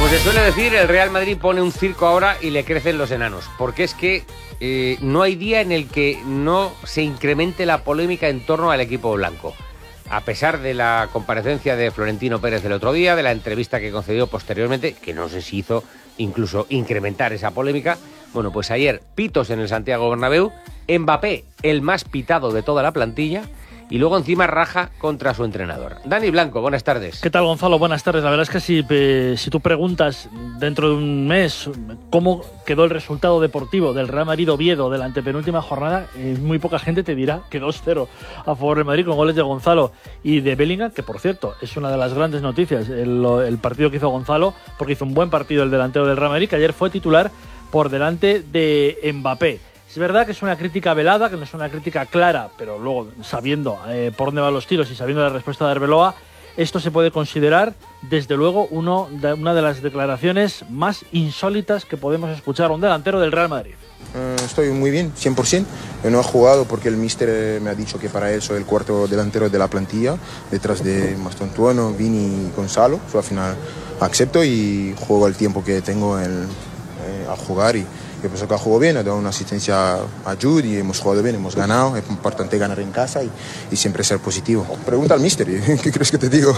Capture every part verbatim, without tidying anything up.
Como se suele decir, el Real Madrid pone un circo ahora y le crecen los enanos. Porque es que eh, no hay día en el que no se incremente la polémica en torno al equipo blanco. A pesar de la comparecencia de Florentino Pérez del otro día, de la entrevista que concedió posteriormente, que no sé si hizo incluso incrementar esa polémica. Bueno, pues ayer, pitos en el Santiago Bernabéu, Mbappé, el más pitado de toda la plantilla, y luego encima raja contra su entrenador. Dani Blanco, buenas tardes. ¿Qué tal, Gonzalo? Buenas tardes. La verdad es que si, eh, si tú preguntas dentro de un mes cómo quedó el resultado deportivo del Real Madrid Oviedo de la antepenúltima jornada, eh, muy poca gente te dirá que dos cero a favor del Madrid con goles de Gonzalo y de Bellingham, que por cierto es una de las grandes noticias, el, el partido que hizo Gonzalo, porque hizo un buen partido el delantero del Real Madrid, que ayer fue titular por delante de Mbappé. Es verdad que es una crítica velada, que no es una crítica clara, pero luego sabiendo eh, por dónde van los tiros y sabiendo la respuesta de Arbeloa, esto se puede considerar, desde luego, uno de, una de las declaraciones más insólitas que podemos escuchar a un delantero del Real Madrid. Uh, estoy muy bien, cien por ciento. Yo no he jugado porque el míster me ha dicho que para él soy el cuarto delantero de la plantilla, detrás de Mastantuono, Vini y Gonzalo. So, al final acepto y juego el tiempo que tengo el, eh, a jugar y yo pienso que ha jugado bien, ha dado una asistencia a Jude y hemos jugado bien, hemos ganado. Es importante ganar en casa y, y siempre ser positivo. Pregunta al míster, ¿qué crees que te digo?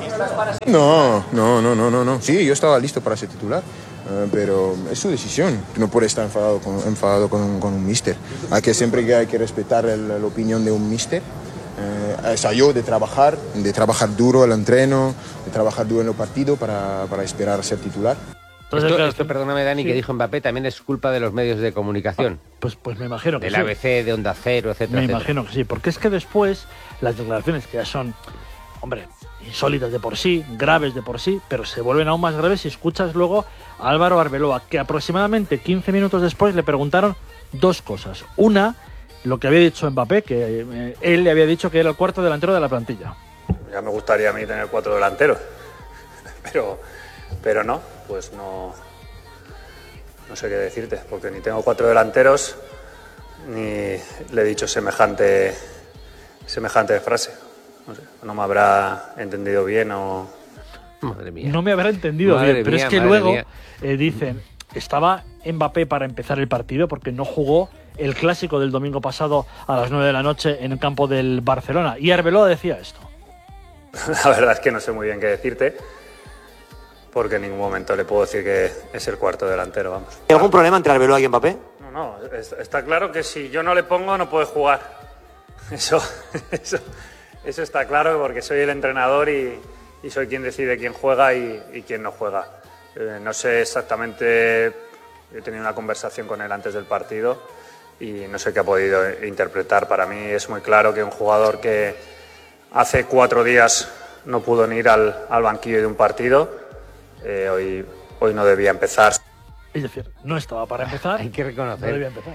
No, no, no, no, no, no. Sí, yo estaba listo para ser titular, uh, pero es su decisión. No puede estar enfadado con, enfadado con, un, con un míster. Hay que, siempre que hay que respetar el, la opinión de un míster. Eh, es a yo de trabajar, de trabajar duro el entreno, de trabajar duro en el partido para, para esperar a ser titular. Entonces, esto, esto, perdóname, Dani, sí, que dijo Mbappé, también es culpa de los medios de comunicación. Ah, pues, pues me imagino que Del sí. A B C, de Onda Cero, etcétera. Me etcétera. imagino que sí, porque es que después las declaraciones que ya son, hombre, insólitas de por sí, graves de por sí, pero se vuelven aún más graves si escuchas luego a Álvaro Arbeloa, que aproximadamente quince minutos después le preguntaron dos cosas. Una, lo que había dicho Mbappé, que eh, él le había dicho que era el cuarto delantero de la plantilla. Ya me gustaría a mí tener cuatro delanteros, pero, pero no, pues no... No sé qué decirte, porque ni tengo cuatro delanteros, ni le he dicho semejante, semejante frase. No sé, no me habrá entendido bien o... Madre mía. No me habrá entendido madre bien, pero mía, es que madre luego eh, dicen, estaba Mbappé para empezar el partido porque no jugó el clásico del domingo pasado a las nueve de la noche en el campo del Barcelona. Y Arbeloa decía esto. La verdad es que no sé muy bien qué decirte, porque en ningún momento le puedo decir que es el cuarto delantero, vamos. ¿Hay algún problema entre Arbeloa y Mbappé? No, no, está claro que si yo no le pongo no puede jugar. Eso, eso, eso está claro, porque soy el entrenador y, y soy quien decide quién juega y, y quién no juega. Eh, no sé exactamente, he tenido una conversación con él antes del partido y no sé qué ha podido interpretar. Para mí es muy claro que un jugador que hace cuatro días no pudo ni ir al, al banquillo de un partido, Eh, hoy, hoy no debía empezar. Es decir, no estaba para empezar. Hay que reconocer no debía empezar.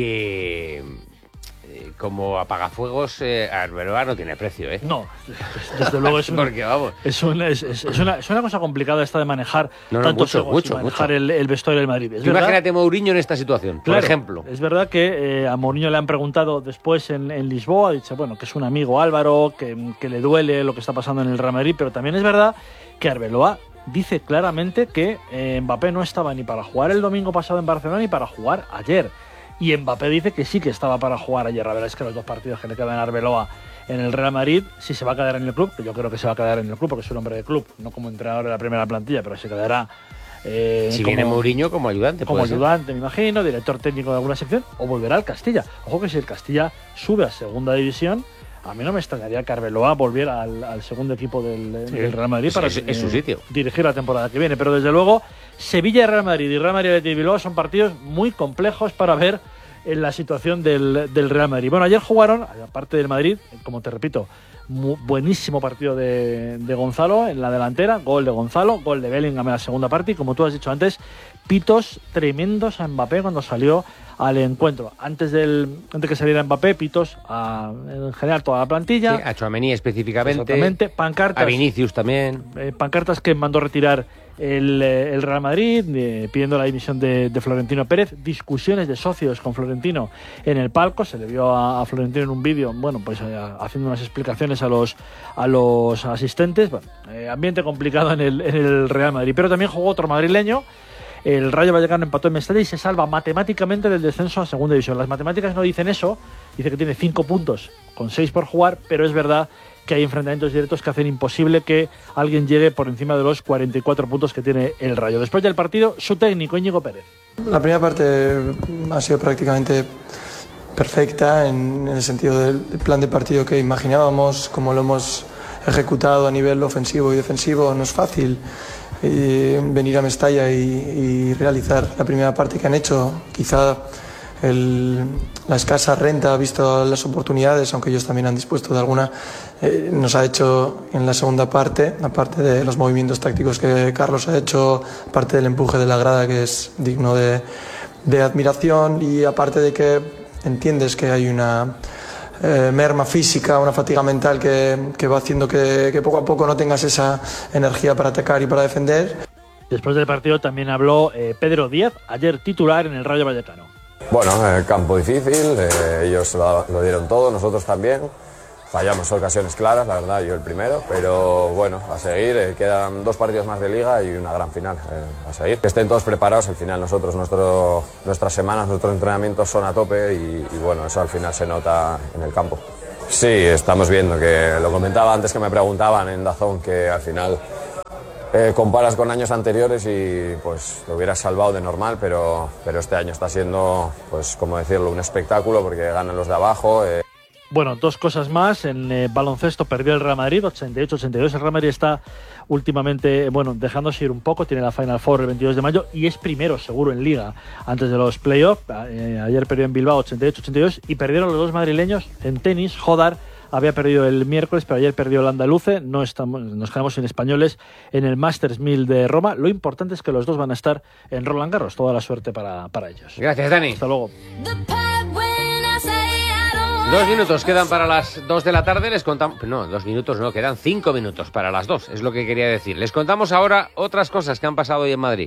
que eh, como apagafuegos eh, Arbeloa no tiene precio, ¿eh? No, desde luego es, un, porque, vamos. Es, un, es, es, es, una, es una cosa complicada esta de manejar no, no, tantos mucho, egos mucho, y manejar mucho. El, el vestuario del Madrid. Es Imagínate verdad, Mourinho en esta situación, claro, por ejemplo. Es verdad que eh, a Mourinho le han preguntado después en, en Lisboa, ha dicho bueno, que es un amigo Álvaro, que, que le duele lo que está pasando en el Real Madrid, pero también es verdad que Arbeloa dice claramente que eh, Mbappé no estaba ni para jugar el domingo pasado en Barcelona ni para jugar ayer. Y Mbappé dice que sí que estaba para jugar ayer. La verdad es que los dos partidos que le quedan a Arbeloa en el Real Madrid, si se va a quedar en el club, que yo creo que se va a quedar en el club porque es un hombre de club, no como entrenador de la primera plantilla, pero se quedará eh, si como, viene Mourinho como ayudante. Como puede ayudante, ser. me imagino, director técnico de alguna sección, o volverá al Castilla. Ojo que si el Castilla sube a segunda división, a mí no me extrañaría que Arbeloa volviera al, al segundo equipo del, sí, del Real Madrid para es, es, es su sitio. Eh, dirigir la temporada que viene. Pero desde luego, Sevilla y Real Madrid y Real Madrid y Bilbao son partidos muy complejos para ver en la situación del, del Real Madrid. Bueno, ayer jugaron, aparte del Madrid, como te repito, muy, buenísimo partido de, de Gonzalo en la delantera, gol de Gonzalo, gol de Bellingham en la segunda parte y como tú has dicho antes, pitos tremendos a Mbappé cuando salió al encuentro. Antes del antes que saliera Mbappé, pitos a, en general toda la plantilla. Sí, a Tchouaméni específicamente. Exactamente. Pancartas. A Vinicius también. Eh, pancartas que mandó retirar el, el Real Madrid, eh, pidiendo la dimisión de, de Florentino Pérez, discusiones de socios con Florentino en el palco, se le vio a, a Florentino en un vídeo, bueno, pues eh, haciendo unas explicaciones a los, a los asistentes, bueno, eh, ambiente complicado en el, en el Real Madrid, pero también jugó otro madrileño. El Rayo Vallecano empató en Mestalla y se salva matemáticamente del descenso a segunda división. Las matemáticas no dicen eso, dice que tiene cinco puntos con seis por jugar, pero es verdad que hay enfrentamientos directos que hacen imposible que alguien llegue por encima de los cuarenta y cuatro puntos que tiene el Rayo. Después del partido, su técnico, Íñigo Pérez. La primera parte ha sido prácticamente perfecta en el sentido del plan de partido que imaginábamos, como lo hemos ejecutado a nivel ofensivo y defensivo. No es fácil y venir a Mestalla y, y realizar la primera parte que han hecho. Quizá el, la escasa renta, visto las oportunidades, aunque ellos también han dispuesto de alguna, eh, nos ha hecho en la segunda parte, aparte de los movimientos tácticos que Carlos ha hecho, aparte del empuje de la grada, que es digno de, de admiración, y aparte de que entiendes que hay una Eh, merma física, una fatiga mental que, que va haciendo que, que poco a poco no tengas esa energía para atacar y para defender. Después del partido también habló eh, Pedro Díaz, ayer titular en el Rayo Vallecano. Bueno, eh, campo difícil, eh, ellos lo, lo dieron todo, nosotros también. Fallamos ocasiones claras, la verdad, yo el primero, pero bueno, a seguir, eh, quedan dos partidos más de Liga y una gran final, eh, a seguir. Que estén todos preparados, al final nosotros, nuestro, nuestras semanas, nuestros entrenamientos son a tope y, y bueno, eso al final se nota en el campo. Sí, estamos viendo, que lo comentaba antes que me preguntaban en Dazón, que al final eh, comparas con años anteriores y pues lo hubieras salvado de normal, pero, pero este año está siendo, pues como decirlo, un espectáculo porque ganan los de abajo. Eh, Bueno, dos cosas más. En eh, baloncesto perdió el Real Madrid, ochenta y ocho a ochenta y dos. El Real Madrid está últimamente, bueno, dejándose ir un poco. Tiene la Final Four el veintidós de mayo y es primero, seguro, en Liga antes de los playoffs. Eh, ayer perdió en Bilbao ochenta y ocho a ochenta y dos y perdieron los dos madrileños en tenis. Jodar había perdido el miércoles, pero ayer perdió el andaluce. No estamos, nos quedamos sin españoles en el Masters mil de Roma. Lo importante es que los dos van a estar en Roland Garros. Toda la suerte para, para ellos. Gracias, Dani. Hasta luego. Dos minutos quedan para las dos de la tarde. Les contamos. No, dos minutos no, quedan cinco minutos para las dos. Es lo que quería decir. Les contamos ahora otras cosas que han pasado hoy en Madrid.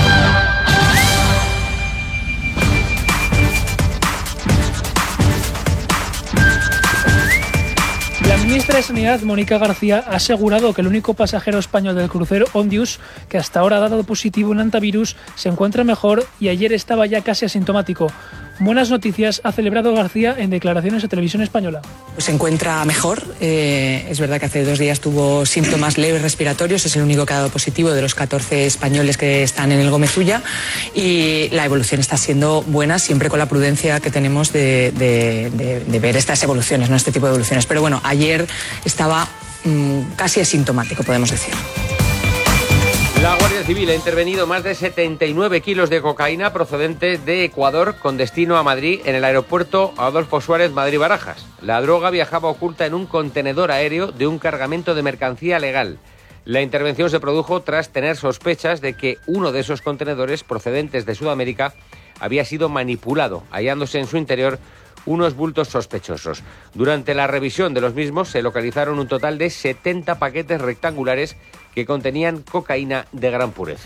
La ministra de Sanidad, Mónica García, ha asegurado que el único pasajero español del crucero Ondius, que hasta ahora ha dado positivo en antivirus, se encuentra mejor y ayer estaba ya casi asintomático. Buenas noticias ha celebrado García en declaraciones a Televisión Española. Se encuentra mejor. Eh, es verdad que hace dos días tuvo síntomas leves respiratorios. Es el único que ha dado positivo de los catorce españoles que están en el Gómez Ulla. Y la evolución está siendo buena, siempre con la prudencia que tenemos de, de, de, de ver estas evoluciones, no este tipo de evoluciones. Pero bueno, ayer estaba mmm, casi asintomático, podemos decir. La Guardia Civil ha intervenido más de setenta y nueve kilos de cocaína procedente de Ecuador con destino a Madrid en el aeropuerto Adolfo Suárez Madrid-Barajas. La droga viajaba oculta en un contenedor aéreo de un cargamento de mercancía legal. La intervención se produjo tras tener sospechas de que uno de esos contenedores procedentes de Sudamérica había sido manipulado, hallándose en su interior unos bultos sospechosos. Durante la revisión de los mismos se localizaron un total de setenta paquetes rectangulares que contenían cocaína de gran pureza.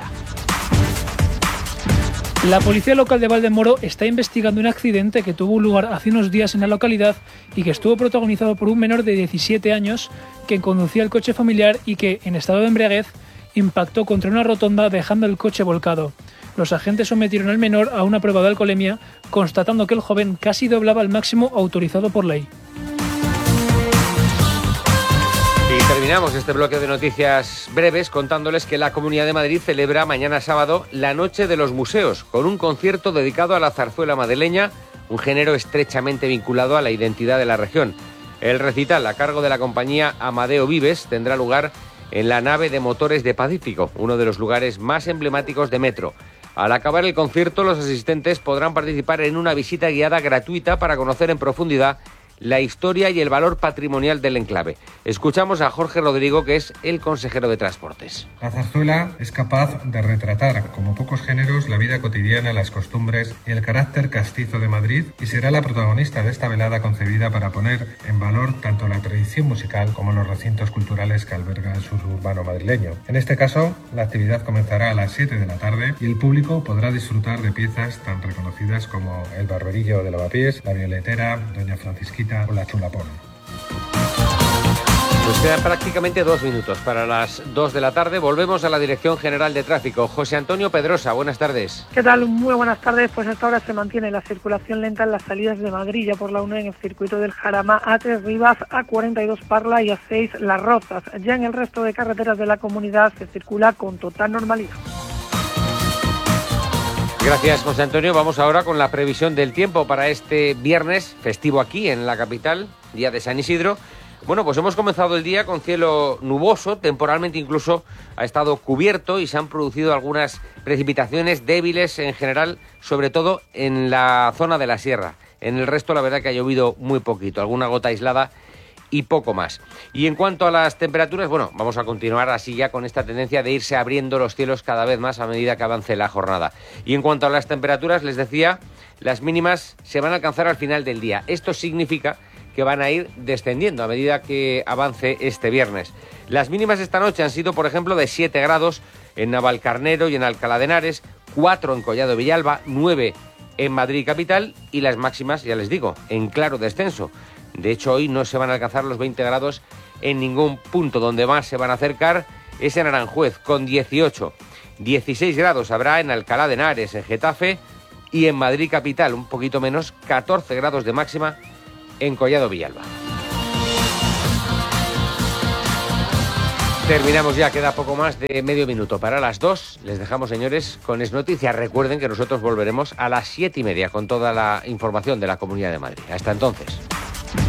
La policía local de Valdemoro está investigando un accidente que tuvo lugar hace unos días en la localidad y que estuvo protagonizado por un menor de diecisiete años que conducía el coche familiar y que, en estado de embriaguez, impactó contra una rotonda dejando el coche volcado. Los agentes sometieron al menor a una prueba de alcoholemia, constatando que el joven casi doblaba el máximo autorizado por ley. Y terminamos este bloque de noticias breves contándoles que la Comunidad de Madrid celebra mañana sábado la Noche de los Museos, con un concierto dedicado a la zarzuela madrileña, un género estrechamente vinculado a la identidad de la región. El recital, a cargo de la compañía Amadeo Vives, tendrá lugar en la nave de motores de Pacífico, uno de los lugares más emblemáticos de Metro. Al acabar el concierto, los asistentes podrán participar en una visita guiada gratuita para conocer en profundidad la historia y el valor patrimonial del enclave. Escuchamos a Jorge Rodrigo, que es el consejero de Transportes. La zarzuela es capaz de retratar, como pocos géneros, la vida cotidiana, las costumbres y el carácter castizo de Madrid, y será la protagonista de esta velada concebida para poner en valor tanto la tradición musical como los recintos culturales que alberga el suburbano madrileño. En este caso, la actividad comenzará a las siete de la tarde y el público podrá disfrutar de piezas tan reconocidas como El Barberillo de Lavapiés, La Violetera, Doña Francisquita o La Chulapona. Pues quedan prácticamente dos minutos para las dos de la tarde. Volvemos a la Dirección General de Tráfico. José Antonio Pedrosa, buenas tardes. ¿Qué tal? Muy buenas tardes. Pues hasta ahora se mantiene la circulación lenta en las salidas de Madrid, ya por la una en el circuito del Jarama, A tres Rivas, A cuarenta y dos Parla y A seis Las Rozas. Ya en el resto de carreteras de la comunidad se circula con total normalidad. Gracias, José Antonio. Vamos ahora con la previsión del tiempo para este viernes, festivo aquí en la capital, día de San Isidro. Bueno, pues hemos comenzado el día con cielo nuboso, temporalmente incluso ha estado cubierto y se han producido algunas precipitaciones débiles en general, sobre todo en la zona de la sierra. En el resto, la verdad que ha llovido muy poquito, alguna gota aislada y poco más. Y en cuanto a las temperaturas, bueno, vamos a continuar así ya con esta tendencia de irse abriendo los cielos cada vez más a medida que avance la jornada. Y en cuanto a las temperaturas, les decía, las mínimas se van a alcanzar al final del día. Esto significa que van a ir descendiendo a medida que avance este viernes. Las mínimas esta noche han sido, por ejemplo, de siete grados en Navalcarnero y en Alcalá de Henares, cuatro en Collado Villalba, nueve en Madrid capital y las máximas, ya les digo, en claro descenso. De hecho, hoy no se van a alcanzar los veinte grados en ningún punto. Donde más se van a acercar es en Aranjuez, con dieciocho. dieciséis grados habrá en Alcalá de Henares, en Getafe y en Madrid capital, un poquito menos, catorce grados de máxima en Collado Villalba. Terminamos ya, queda poco más de medio minuto para las dos. Les dejamos, señores, con Es Noticias. Recuerden que nosotros volveremos a las siete y media con toda la información de la Comunidad de Madrid. Hasta entonces.